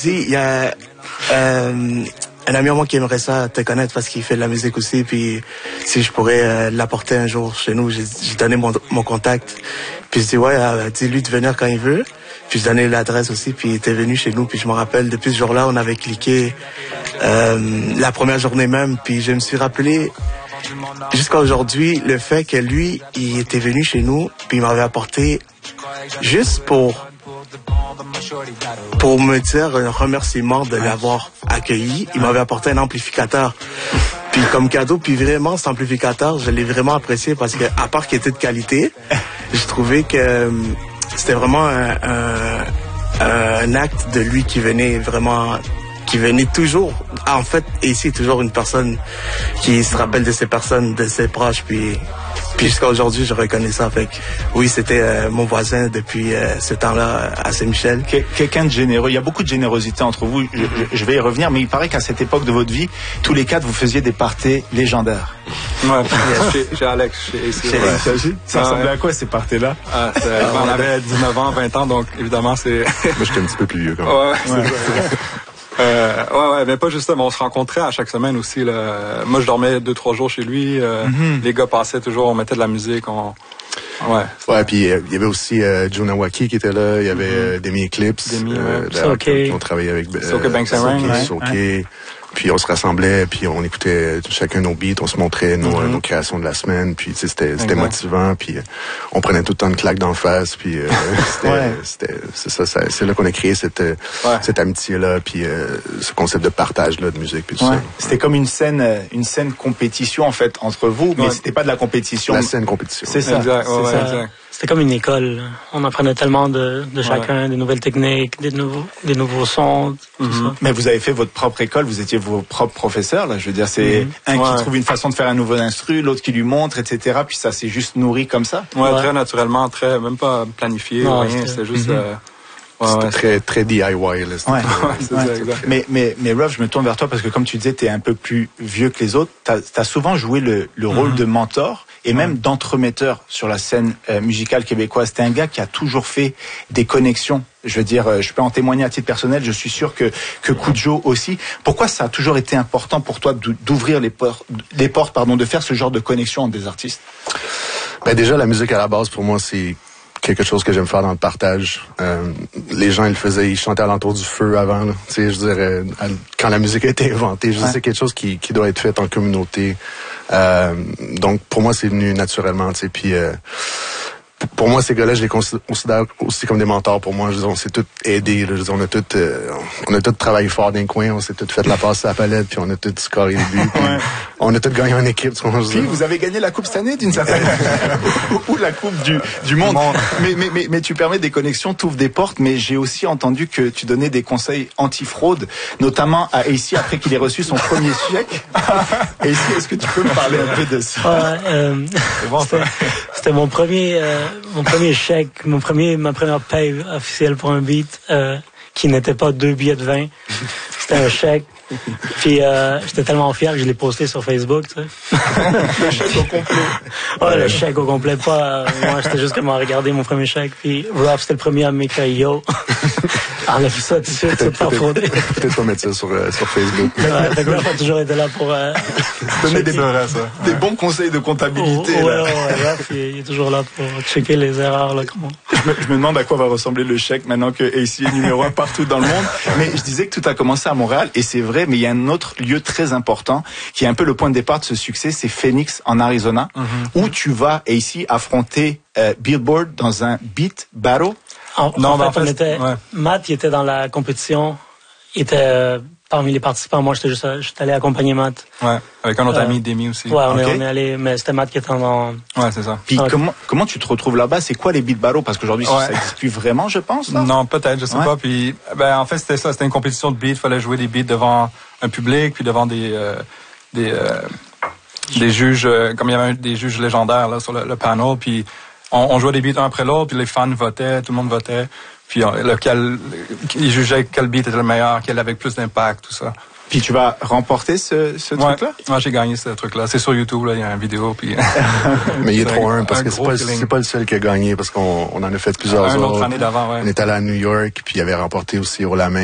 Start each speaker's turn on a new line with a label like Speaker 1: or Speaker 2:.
Speaker 1: Il y a un ami à moi qui aimerait ça te connaître parce qu'il fait de la musique aussi, puis si je pourrais l'apporter un jour chez nous, j'ai donné mon contact, puis je dis ouais, dis-lui de venir quand il veut, puis je donnais l'adresse aussi, puis il était venu chez nous, puis je me rappelle, depuis ce jour-là, on avait cliqué la première journée même, puis je me suis rappelé jusqu'à aujourd'hui le fait que lui, il était venu chez nous, puis il m'avait apporté juste pour me dire un remerciement de l'avoir accueilli. Il m'avait apporté un amplificateur. Puis comme cadeau, puis vraiment cet amplificateur, je l'ai vraiment apprécié parce que à part qu'il était de qualité, je trouvais que c'était vraiment un acte de lui qui venait toujours. En fait, ici est toujours une personne qui se rappelle de ses personnes, de ses proches, puis jusqu'à aujourd'hui, je reconnais ça. Fait que, oui, c'était mon voisin depuis ce temps-là à Saint-Michel.
Speaker 2: Quelqu'un de généreux. Il y a beaucoup de générosité entre vous. Je vais y revenir, mais il paraît qu'à cette époque de votre vie, tous les quatre, vous faisiez des parties légendaires.
Speaker 3: Ouais, chez Alex, chez
Speaker 2: ACI. Ça ressemblait à quoi ces parties-là?
Speaker 3: On avait 19 ans, 20 ans, donc évidemment, c'est...
Speaker 4: Moi, j'étais un petit peu plus vieux quand même.
Speaker 3: Ouais, mais pas justement. On se rencontrait à chaque semaine aussi. Là. Moi, je dormais 2-3 jours chez lui. Les gars passaient toujours, on mettait de la musique.
Speaker 4: Ouais, puis il y avait aussi Jonah Waki qui était là. Il y avait Demi Eclipse. Qui ont travaillé avec
Speaker 3: Soke Banks and Rain.
Speaker 4: Puis on se rassemblait, puis on écoutait chacun nos beats, on se montrait nos créations de la semaine, puis c'était motivant, puis on prenait tout le temps une claque d'en face, puis c'est là qu'on a créé cette amitié-là, puis ce concept de partage là de musique, puis tout ça.
Speaker 2: C'était comme une scène compétition en fait entre vous, mais c'était pas de la compétition.
Speaker 4: La scène compétition.
Speaker 2: C'est ça.
Speaker 3: Exact.
Speaker 5: Exact. C'était comme une école. On apprenait tellement de chacun, des nouvelles techniques, des nouveaux sons, tout ça.
Speaker 2: Mais vous avez fait votre propre école, vous étiez vos propres professeurs, là. Je veux dire, c'est un qui trouve une façon de faire un nouveau instru, l'autre qui lui montre, etc. Puis ça s'est juste nourri comme ça.
Speaker 3: Ouais, très naturellement, même pas planifié, rien. C'était juste...
Speaker 4: C'était très DIY. Là,
Speaker 3: c'est ça, exact.
Speaker 2: Mais Ruff, je me tourne vers toi parce que comme tu disais, t'es un peu plus vieux que les autres. T'as souvent joué le rôle de mentor et même d'entremetteur sur la scène musicale québécoise. T'es un gars qui a toujours fait des connexions. Je veux dire, je peux en témoigner à titre personnel. Je suis sûr que Kudjo aussi. Pourquoi ça a toujours été important pour toi d'ouvrir les portes, de faire ce genre de connexion entre des artistes?
Speaker 4: Ben déjà, la musique à la base pour moi c'est quelque chose que j'aime faire dans le partage. Les gens, ils chantaient alentour du feu avant. Là. Tu sais, je dirais, quand la musique a été inventée, c'est quelque chose qui doit être fait en communauté. Donc, pour moi, c'est venu naturellement. Tu sais, puis pour moi, ces gars-là, je les considère aussi comme des mentors. Pour moi, je dis, on s'est tous aidés. Là, je dis, on a tous travaillé fort d'un coin, on s'est tous fait la passe à la palette, puis on a tous scoré les buts. On a tous gagné en équipe.
Speaker 2: Puis vous avez gagné la coupe cette année d'une certaine ou la coupe du monde. Mais tu permets des connexions, t'ouvres des portes. Mais j'ai aussi entendu que tu donnais des conseils anti-fraude, notamment à AC après qu'il ait reçu son premier chèque. AC, est-ce que tu peux me parler un peu de ça?
Speaker 5: C'était mon premier chèque, ma première paye officielle pour un beat qui n'était pas 2 billets de vin. C'était un chèque. Puis j'étais tellement fier que je l'ai posté sur Facebook, tu sais.
Speaker 2: Le chèque au complet.
Speaker 5: Ouais, le chèque au complet, pas moi, j'étais juste comme à regarder mon premier chèque. Puis Ruff, c'était le premier à m'écrire yo. Enlève ça tout de suite, c'est pas fraudé.
Speaker 4: Peut-être pas mettre ça sur Facebook.
Speaker 5: Ouais, Ruff a toujours été là pour
Speaker 2: donner des bons conseils de comptabilité.
Speaker 5: Ruff, il est toujours là pour checker les erreurs là.
Speaker 2: Je me demande à quoi va ressembler le chèque maintenant que AC est numéro 1 partout dans le monde. Mais je disais que tout a commencé à Montréal et c'est vrai, mais il y a un autre lieu très important qui est un peu le point de départ de ce succès, c'est Phoenix en Arizona, où tu vas AC affronter Billboard dans un beat battle.
Speaker 5: Matt, il était dans la compétition, il était parmi les participants. Moi, j'étais allé accompagner Matt.
Speaker 3: Ouais, avec un autre ami, Demi aussi.
Speaker 5: Ouais, on est allé, mais c'était Matt qui était en...
Speaker 3: Ouais, c'est ça.
Speaker 2: Puis comment tu te retrouves là-bas? C'est quoi les beat battles? Parce qu'aujourd'hui, ça n'existe plus vraiment, je pense.
Speaker 3: Non, peut-être, je sais pas. Puis, en fait, c'était ça. C'était une compétition de beats. Il fallait jouer des beats devant un public, puis devant des juges, comme il y avait des juges légendaires là sur le panel. Puis, on jouait des beats un après l'autre, puis les fans votaient, tout le monde votait. Puis ils jugeaient quel beat était le meilleur, quel avait plus d'impact, tout ça.
Speaker 2: Puis tu vas remporter ce truc-là?
Speaker 3: Moi, j'ai gagné ce truc-là. C'est sur YouTube, là, il y a une vidéo. Puis...
Speaker 4: Mais il est 3-1 parce que c'est pas le seul qui a gagné parce qu'on en a fait plusieurs autres.
Speaker 3: Une autre année d'avant, ouais.
Speaker 4: On est allé à New York, puis il avait remporté aussi au la main.